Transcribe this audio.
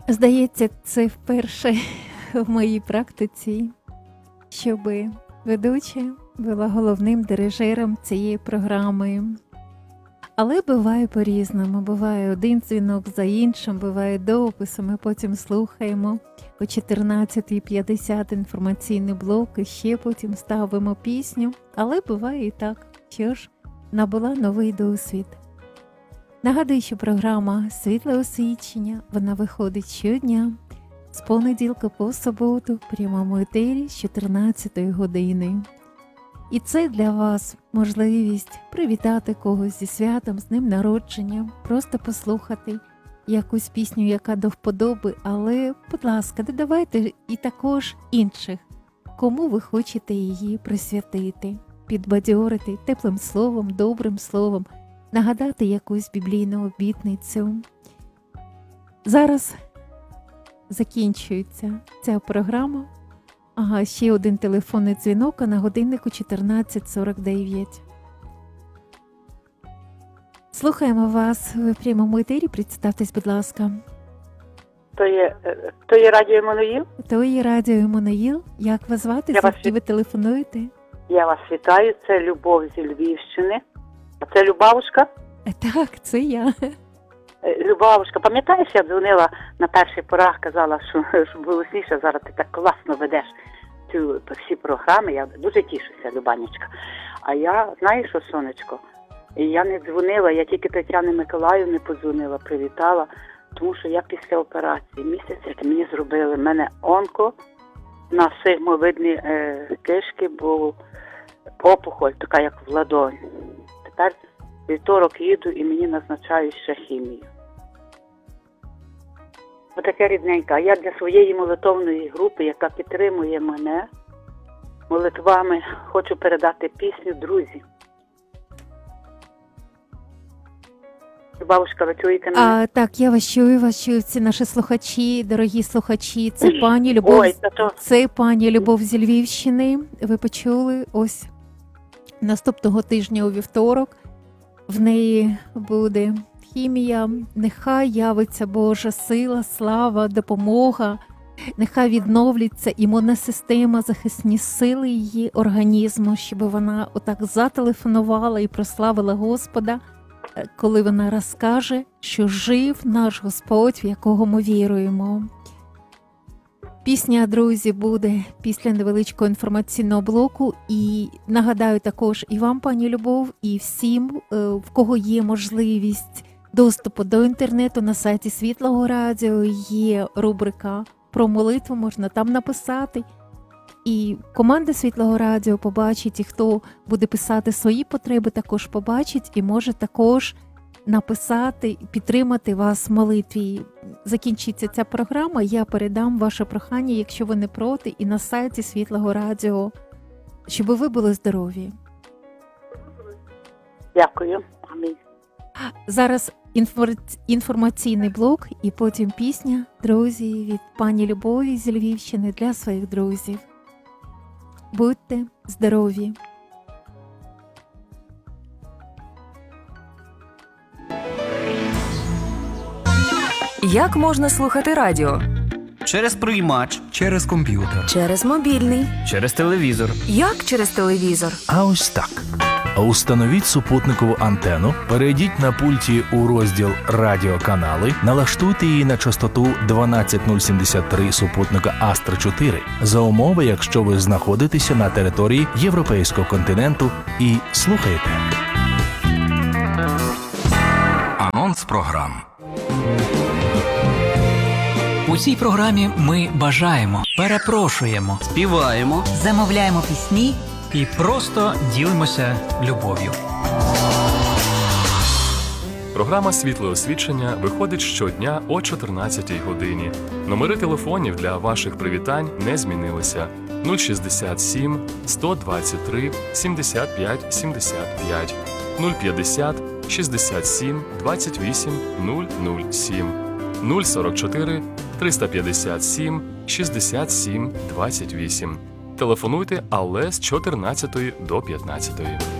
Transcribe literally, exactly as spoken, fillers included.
Здається, це вперше в моїй практиці, щоб ведуча була головним дирижером цієї програми. Але буває по-різному. Буває один дзвінок за іншим, буває допис, ми потім слухаємо о чотирнадцята п'ятдесят інформаційний блок і ще потім ставимо пісню. Але буває і так, що ж, набула новий досвід. Нагадую, що програма «Світле освічення», вона виходить щодня з понеділка по суботу в прямому етері з чотирнадцятої години. І це для вас можливість привітати когось зі святом, з днем народження, просто послухати якусь пісню, яка до вподоби, але, будь ласка, додавайте і також інших, кому ви хочете її присвятити, підбадьорити теплим словом, добрим словом, нагадати якусь біблійну обітницю. Зараз закінчується ця програма. Ага, ще один телефонний дзвінок, а на годиннику чотирнадцять сорок дев'ять. Слухаємо вас в прямому етері. Представтесь, будь ласка. То є, то є радіо Еммануїл? То є радіо Еммануїл. Як вас звати? Я Звідки вас... ви телефонуєте? Я вас вітаю. Це Любов зі Львівщини. А це Любавушка? Так, це я. Любавушка, пам'ятаєш, я дзвонила на перших порах, казала, що, що голосніше, зараз ти так класно ведеш цю, всі програми, я дуже тішуся, Любанечка. А я, знаєш що, сонечко, я не дзвонила, я тільки Тетяні Миколаївні подзвонила, привітала, тому що я після операції, місяць, як мені зробили, в мене онко на сигмовидні е, кишки, був опухоль, така як в ладоні. Тепер вівторок їду і мені назначають ще хімію. Отаке рідненьке. А я для своєї молитовної групи, яка підтримує мене молитвами, хочу передати пісню «Друзі». Бабушка, ви чуєте мене? А, так, я вас чую, вас чую, всі наші слухачі, дорогі слухачі. Це пані Любов, Ой, то... це пані Любов зі Львівщини. Ви почули, ось наступного тижня у вівторок в неї буде хімія. Нехай явиться Божа сила, слава, допомога. Нехай відновлюється імунна система, захисні сили її організму, щоб вона отак зателефонувала і прославила Господа, коли вона розкаже, що жив наш Господь, в якого ми віруємо. Пісня, друзі, буде після невеличкого інформаційного блоку. І нагадаю також і вам, пані Любов, і всім, в кого є можливість доступу до інтернету, на сайті Світлого Радіо є рубрика про молитву, можна там написати. І команда Світлого Радіо побачить, і хто буде писати свої потреби, також побачить і може також написати, підтримати вас в молитві. Закінчиться ця програма, я передам ваше прохання, якщо ви не проти, і на сайті Світлого Радіо, щоб ви були здорові. Дякую. Амінь. Зараз інформаційний блок і потім пісня, друзі, від пані Любові зі Львівщини для своїх друзів. Будьте здорові! Як можна слухати радіо? Через приймач, через комп'ютер, через мобільний, через телевізор. Як через телевізор? А ось так. Установіть супутникову антенну, перейдіть на пульті у розділ «Радіоканали», налаштуйте її на частоту дванадцять нуль сімдесят три супутника Астра чотири за умови, якщо ви знаходитеся на території Європейського континенту і слухаєте. Анонс програм. У цій програмі ми бажаємо, перепрошуємо, Співаємо, замовляємо пісні і просто ділимося любов'ю. Програма «Світле освічення» виходить щодня о чотирнадцятій годині. Номери телефонів для ваших привітань не змінилися. нуль шістдесят сім сто двадцять три сімдесят п'ять сімдесят п'ять, нуль п'ятдесят шістдесят сім двадцять вісім нуль нуль сім, нуль сорок чотири триста п'ятдесят сім шістдесят сім двадцять вісім. Телефонуйте, але з чотирнадцятої до п'ятнадцятої.